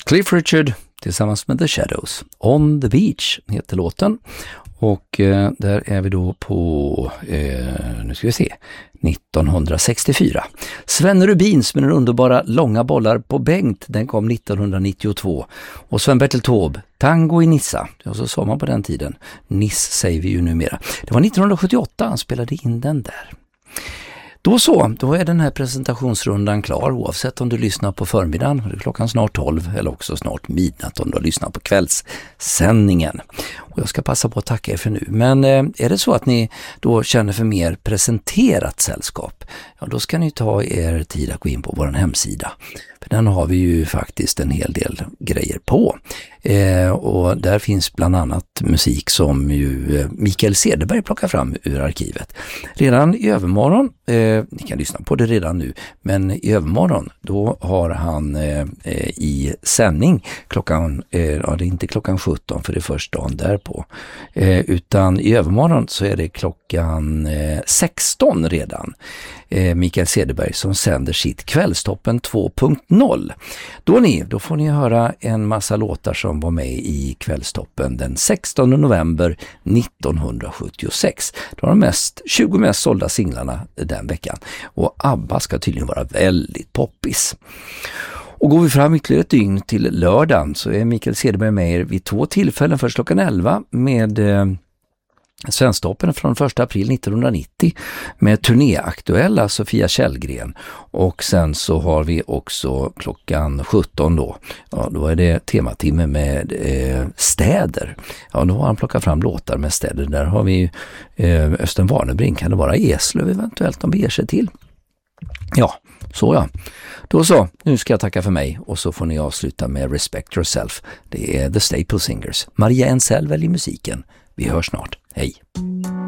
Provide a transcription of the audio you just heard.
Cliff Richard tillsammans med The Shadows. On the Beach heter låten. Och där är vi då på, nu ska vi se, 1964. Sven Rubins med den underbara Långa bollar på Bengt, den kom 1992. Och Sven-Bertil Taube, Tango i Nissa, ja, så sa man på den tiden. Niss säger vi ju numera. Det var 1978 han spelade in den där. Då är den här presentationsrundan klar, oavsett om du lyssnar på förmiddagen, det är klockan snart 12, eller också snart midnatt om du lyssnar på kvällssändningen. Och jag ska passa på att tacka er för nu. Men är det så att ni då känner för mer presenterat sällskap, ja, då ska ni ta er tid att gå in på vår hemsida. För den har vi ju faktiskt en hel del grejer på. Och där finns bland annat musik som ju Mikael Cederberg plockar fram ur arkivet. Redan i övermorgon, ni kan lyssna på det redan nu, men i övermorgon då har han i sändning klockan, ja det är inte klockan 17 för det är först dagen därpå, utan i övermorgon så är det klockan 16 redan. Mikael Cederberg som sänder sitt Kvällstoppen 2.0. Då får ni höra en massa låtar som var med i Kvällstoppen den 16 november 1976. Det var de 20 mest sålda singlarna den veckan. Och ABBA ska tydligen vara väldigt poppis. Och går vi fram ytterligare ett dygn till lördagen så är Mikael Cederberg med er vid 2 tillfällen. Först klockan 11 med Svensktoppen från 1 april 1990 med turnéaktuella Sofia Källgren, och sen så har vi också klockan 17 då är det tematimme med städer. Ja, då har han plockat fram låtar med städer. Där har vi Östen Warnerbring, kan det vara Eslöv eventuellt de beger sig till. Ja, så ja. Då så, nu ska jag tacka för mig och så får ni avsluta med Respect Yourself. Det är The Staple Singers. Maria Ensel väljer musiken. Vi hörs snart. Hej!